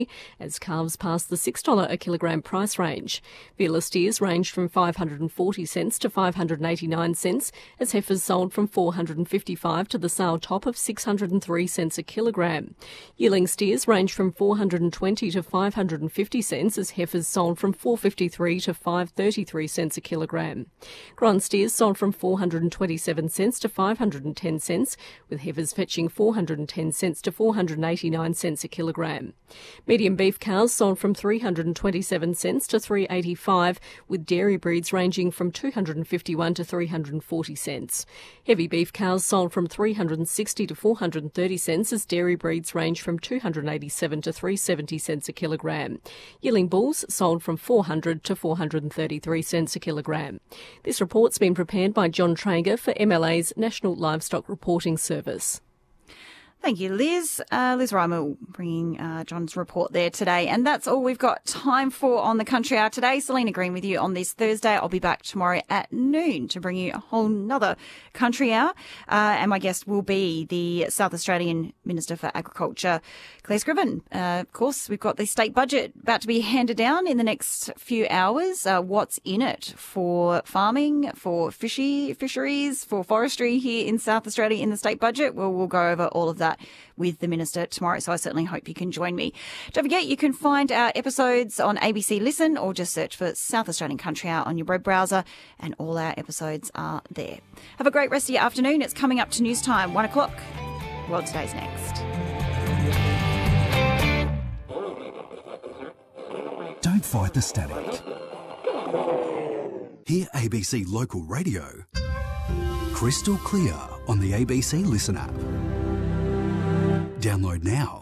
as calves pass the $6 a kilogram price range. Veal steers ranged from 540 cents to 589 cents, as heifers sold from 455 to the sale top of 603 cents a kilogram. Yearling steers ranged from 420 to 550 cents, as heifers sold from 453 to 533 cents a kilogram. Grand steers sold from 427 cents to 510 cents, with heifers fetching 410 cents to 489 cents a kilogram. Medium beef cows sold from 327 cents to 385, with dairy breeds ranging from 251 to 340 cents. Heavy beef cows sold from 360 to 430 cents, as dairy breeds range from 287 to 370 cents a kilogram. Yearling bulls sold from 400 to 433 cents a kilogram. This report's been prepared by John Traeger for MLA's National Livestock Reporting Service. Thank you, Liz. Liz Reimer bringing John's report there today. And that's all we've got time for on the Country Hour today. Selena Green with you on this Thursday. I'll be back tomorrow at noon to bring you a whole nother Country Hour. And my guest will be the South Australian Minister for Agriculture, Claire Scriven. Of course, we've got the state budget about to be handed down in the next few hours. What's in it for farming, for fisheries, for forestry here in South Australia in the state budget? Well, we'll go over all of that with the Minister tomorrow, so I certainly hope you can join me. Don't forget, you can find our episodes on ABC Listen or just search for South Australian Country Hour on your web browser, and all our episodes are there. Have a great rest of your afternoon. It's coming up to news time, 1 o'clock. World Today's next. Don't fight the static. Hear ABC Local Radio crystal clear on the ABC Listen app. Download now.